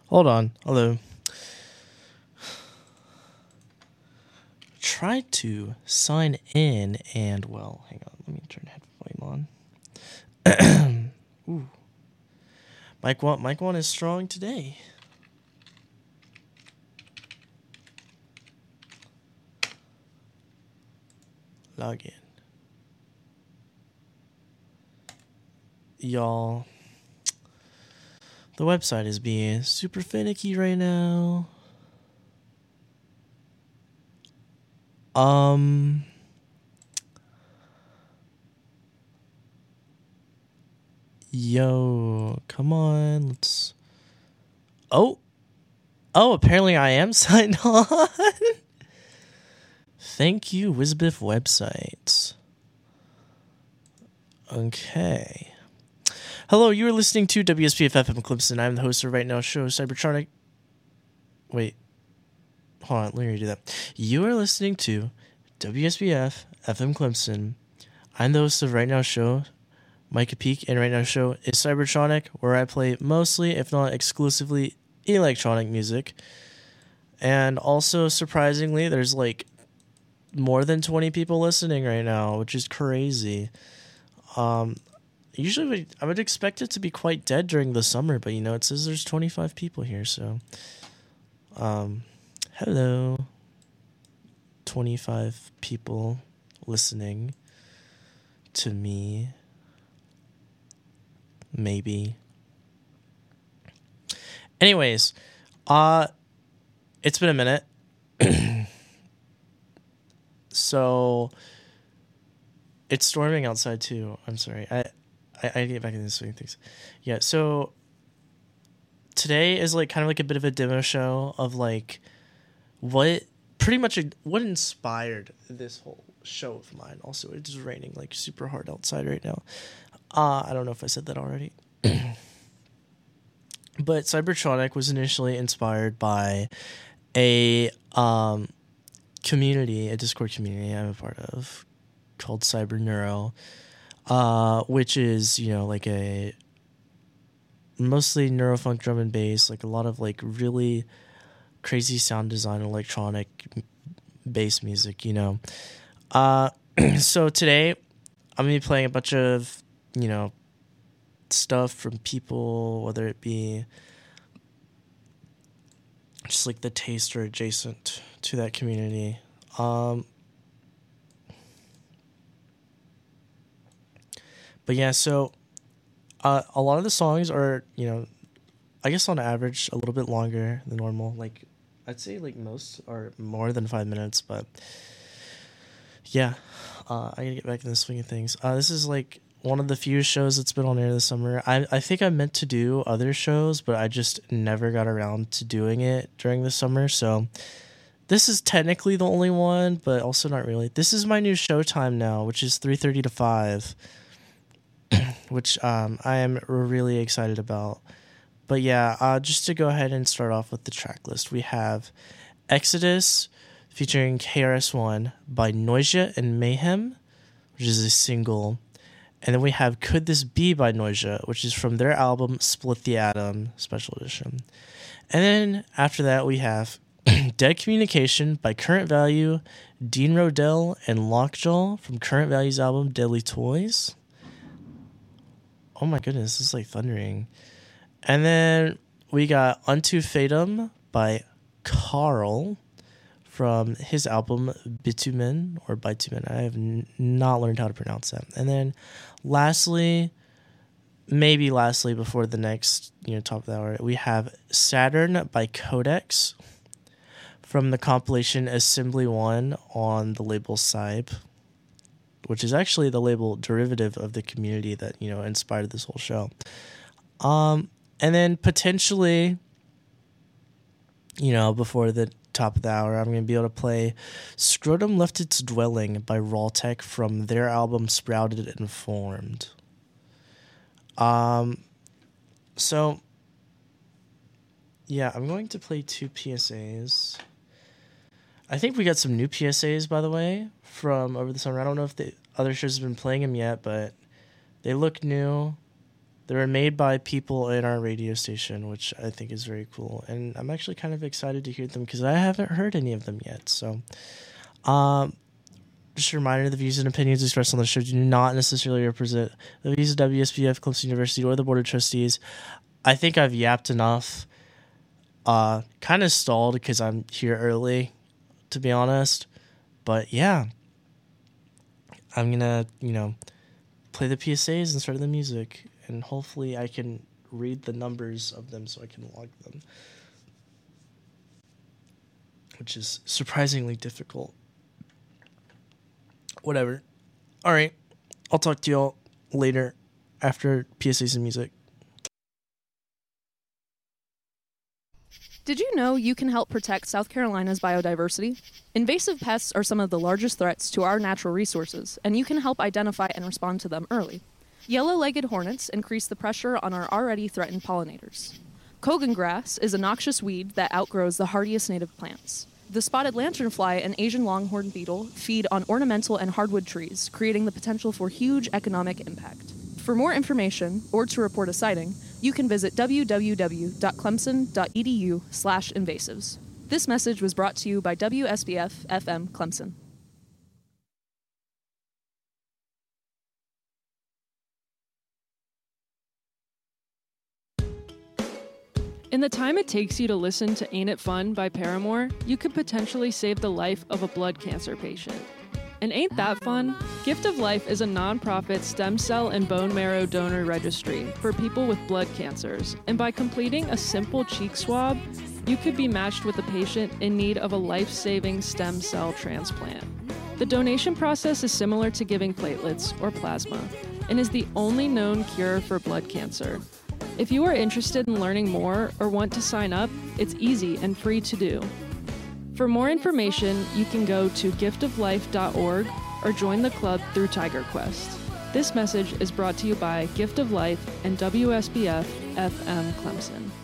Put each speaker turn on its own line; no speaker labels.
Hold on. Hello. Tried to sign in and, well, hang on. Let me turn headphone on. Ooh. Mic one is strong today. Log in. Y'all, the website is being super finicky right now. Yo, come on, let's... Oh, apparently I am signed on. Thank you, Wizbiff website. Okay. Hello, you are listening to WSPF FM Clemson. I'm the host of Right Now Show, Cybertronic. Wait. Hold on, let me redo that. You are listening to WSPF FM Clemson. I'm the host of Right Now Show, Micah Peak, and Right Now Show is Cybertronic, where I play mostly, if not exclusively, electronic music. And also, surprisingly, there's like more than 20 people listening right now, which is crazy. Usually I would expect it to be quite dead during the summer, but it says there's 25 people here, so hello, 25 people listening to me, maybe. Anyways, it's been a minute. So it's storming outside too. I'm sorry. I get back into the swing of things. Yeah, so today is like kind of like a bit of a demo show of like what inspired this whole show of mine. Also, it's raining like super hard outside right now. I don't know if I said that already. But Cybertronic was initially inspired by a community, a Discord community I'm a part of called Cyber Neuro, which is, like a mostly neurofunk drum and bass, like a lot of like really crazy sound design, electronic bass music, So today I'm going to be playing a bunch of, stuff from people, whether it be just like the taste or adjacent to that community. But yeah, so a lot of the songs are, I guess on average a little bit longer than normal. Like I'd say like most are more than 5 minutes, but yeah, I gotta get back in the swing of things. This is like one of the few shows that's been on air this summer. I think I meant to do other shows, but I just never got around to doing it during the summer. So this is technically the only one, but also not really. This is my new show time now, which is 3:30 to 5, which I am really excited about. But yeah, just to go ahead and start off with the track list, we have Exodus featuring KRS-One by Noisia and Mayhem, which is a single. And then we have Could This Be by Noisia, which is from their album Split the Atom Special Edition. And then after that, we have Dead Communication by Current Value, Dean Rodell, and Lockjaw from Current Value's album Deadly Toys. Oh my goodness, this is like thundering. And then we got Unto Fatum by Carl from his album Bitumen or Bitumen. I have not learned how to pronounce that. And then lastly, before the next, top of the hour, we have Saturn by Codex from the compilation Assembly 1 on the label Cybe, which is actually the label derivative of the community that, inspired this whole show. And then potentially, before the top of the hour, I'm going to be able to play Scrotum Left Its Dwelling by Rawtech from their album Sprouted and Formed. So, yeah, I'm going to play 2 PSAs. I think we got some new PSAs, by the way, from over the summer. I don't know if the other shows have been playing them yet, but they look new. They were made by people in our radio station, which I think is very cool. And I'm actually kind of excited to hear them because I haven't heard any of them yet. So, just a reminder, the views and opinions expressed on the show do not necessarily represent the views of WSBF, Clemson University, or the Board of Trustees. I think I've yapped enough. Kind of stalled because I'm here early, to be honest. But yeah, I'm going to, play the PSAs and start the music. And hopefully I can read the numbers of them so I can log them, which is surprisingly difficult. Whatever. All right. I'll talk to y'all later after PSAs and music.
Did you know you can help protect South Carolina's biodiversity? Invasive pests are some of the largest threats to our natural resources, and you can help identify and respond to them early. Yellow-legged hornets increase the pressure on our already threatened pollinators. Kogan grass is a noxious weed that outgrows the hardiest native plants. The spotted lanternfly and Asian longhorn beetle feed on ornamental and hardwood trees, creating the potential for huge economic impact. For more information or to report a sighting, you can visit www.clemson.edu/invasives. This message was brought to you by WSBF FM Clemson.
In the time it takes you to listen to Ain't It Fun by Paramore, you could potentially save the life of a blood cancer patient. And ain't that fun? Gift of Life is a nonprofit stem cell and bone marrow donor registry for people with blood cancers. And by completing a simple cheek swab, you could be matched with a patient in need of a life-saving stem cell transplant. The donation process is similar to giving platelets or plasma and is the only known cure for blood cancer. If you are interested in learning more or want to sign up, it's easy and free to do. For more information, you can go to giftoflife.org or join the club through TigerQuest. This message is brought to you by Gift of Life and WSBF FM Clemson.